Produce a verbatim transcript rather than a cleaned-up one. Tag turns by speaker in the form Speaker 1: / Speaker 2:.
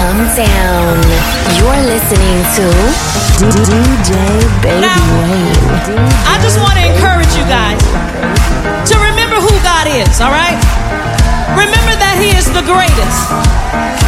Speaker 1: Calm down. You're listening to D J Baby
Speaker 2: now,
Speaker 1: Wayne.
Speaker 2: I just want to encourage you guys to remember who God is, all right? Remember that He is the greatest.